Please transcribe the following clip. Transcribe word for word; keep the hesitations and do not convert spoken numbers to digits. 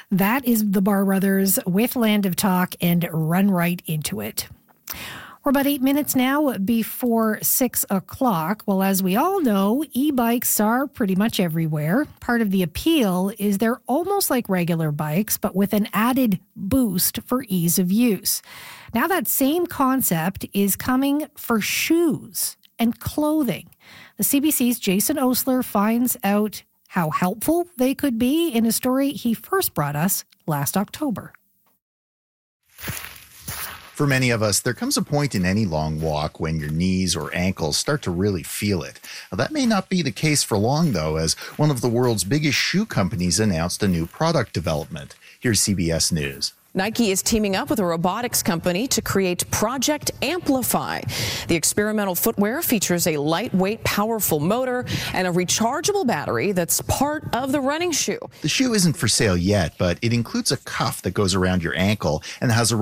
That is the Barr Brothers with Land of Talk, and run right into it. We're about eight minutes now before six o'clock. Well, as we all know, e-bikes are pretty much everywhere. Part of the appeal is they're almost like regular bikes, but with an added boost for ease of use. Now that same concept is coming for shoes and clothing. The C B C's Jason Osler finds out how helpful they could be in a story he first brought us last October. For many of us, there comes a point in any long walk when your knees or ankles start to really feel it. Now, that may not be the case for long, though, as one of the world's biggest shoe companies announced a new product development. Here's C B S News. Nike is teaming up with a robotics company to create Project Amplify. The experimental footwear features a lightweight, powerful motor and a rechargeable battery that's part of the running shoe. The shoe isn't for sale yet, but it includes a cuff that goes around your ankle and has a